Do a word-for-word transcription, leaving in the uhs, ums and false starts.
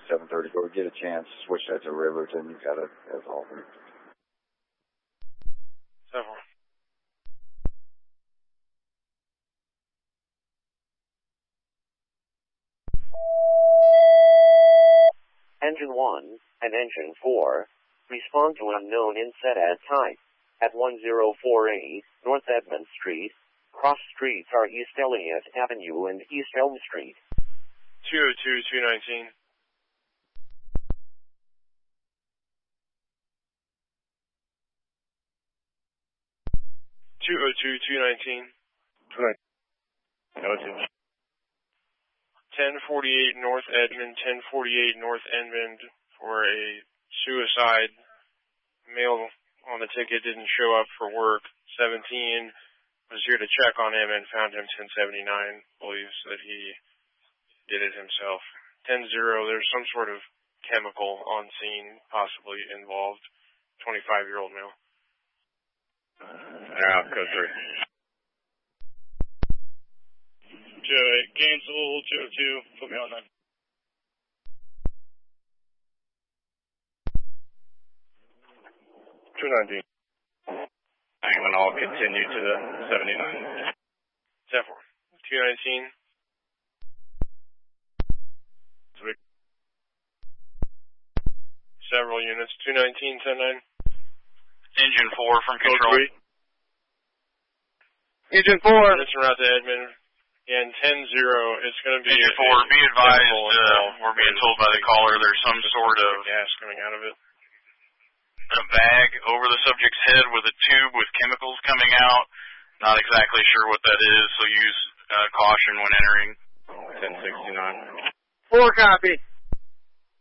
seven thirty-four. Get a chance, switch that to Riverton. You've got it as alternate. Several. Engine one and Engine four, respond to unknown in set as type. At one oh four eight North Edmond Street, cross streets are East Elliott Avenue and East Elm Street. two oh two two nineteen. two oh two two nineteen. ten forty-eight North Edmond, ten forty-eight North Edmond for a suicide. Male on the ticket didn't show up for work. seventeen was here to check on him and found him ten seventy-nine. Believes that he did it himself. ten zero, there's some sort of chemical on scene possibly involved. twenty-five-year-old male. Yeah, code three. Joe eight, cancel, Joe two, put me on nine. two nineteen. And then I'll continue to the seventy-nine. ten four. two nineteen. Three. Several units. two nineteen, ten nine. Engine four from control. Three. Engine four. Units en route to Edmond. Yeah, and ten zero, it's going to be... Engine four, be advised, uh, we're being told by the caller there's some sort of gas coming out of it. A bag over the subject's head with a tube with chemicals coming out. Not exactly sure what that is, so use uh, caution when entering. ten sixty-nine. Four copy.